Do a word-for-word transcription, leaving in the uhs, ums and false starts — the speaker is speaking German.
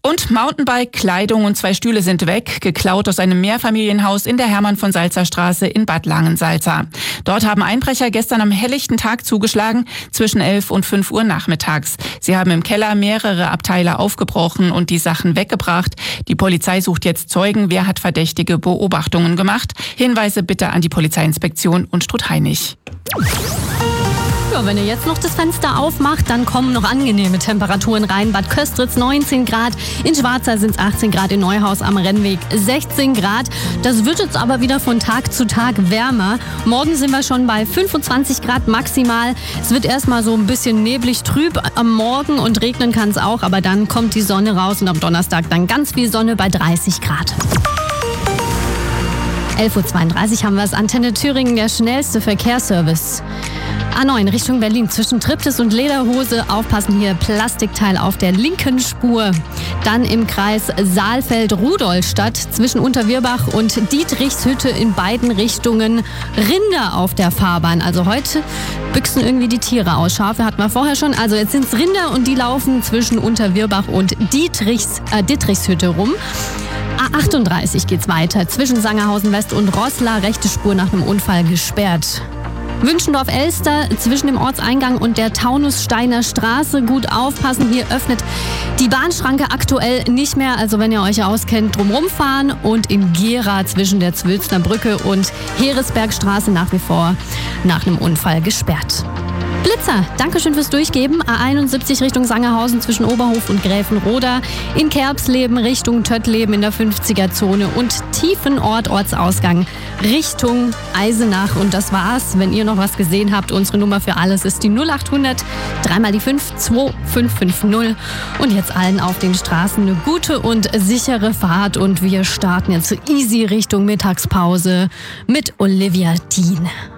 Und Mountainbike, Kleidung und zwei Stühle sind weg, geklaut aus einem Mehrfamilienhaus in der Hermann-von-Salza-Straße in Bad Langensalza. Dort haben Einbrecher gestern am helllichten Tag zugeschlagen, zwischen elf und fünf Uhr nachmittags. Sie haben im Keller mehrere Abteile aufgebrochen und die Sachen weggebracht. Die Polizei sucht jetzt Zeugen. Wer hat verdächtige Beobachtungen gemacht? Hinweise bitte an die Polizeiinspektion und Strutt-Heinig. Ja, wenn ihr jetzt noch das Fenster aufmacht, dann kommen noch angenehme Temperaturen rein. Bad Köstritz neunzehn Grad, in Schwarzheil sind es achtzehn Grad, in Neuhaus am Rennweg sechzehn Grad. Das wird jetzt aber wieder von Tag zu Tag wärmer. Morgen sind wir schon bei fünfundzwanzig Grad maximal. Es wird erstmal so ein bisschen neblig trüb am Morgen und regnen kann es auch, aber dann kommt die Sonne raus und am Donnerstag dann ganz viel Sonne bei dreißig Grad. elf Uhr zweiunddreißig haben wir es. Antenne Thüringen, der schnellste Verkehrsservice. A neun Richtung Berlin zwischen Triptis und Lederhose. Aufpassen hier, Plastikteil auf der linken Spur. Dann im Kreis Saalfeld-Rudolstadt zwischen Unterwirbach und Dietrichshütte in beiden Richtungen Rinder auf der Fahrbahn. Also heute büchsen irgendwie die Tiere aus. Schafe hatten wir vorher schon. Also jetzt sind es Rinder und die laufen zwischen Unterwirbach und Dietrichs, äh, Dietrichshütte rum. A achtunddreißig geht's weiter. Zwischen Sangerhausen West und Roßla, rechte Spur nach einem Unfall gesperrt. Wünschendorf-Elster zwischen dem Ortseingang und der Taunussteiner Straße. Gut aufpassen, hier öffnet die Bahnschranke aktuell nicht mehr. Also wenn ihr euch auskennt, drumherum fahren. Und in Gera zwischen der Zwölfner Brücke und Heresbergstraße nach wie vor nach einem Unfall gesperrt. Blitzer, Dankeschön fürs Durchgeben. A einundsiebzig Richtung Sangerhausen zwischen Oberhof und Gräfenroda. In Kerbsleben Richtung Töttleben in der fünfziger-Zone und Tiefenort Ortsausgang Richtung Eisenach. Und das war's. Wenn ihr noch was gesehen habt, unsere Nummer für alles ist die null achthundert, dreimal die fünf, zwei fünf fünf null. Und jetzt allen auf den Straßen eine gute und sichere Fahrt. Und wir starten jetzt easy Richtung Mittagspause mit Olivia Dean.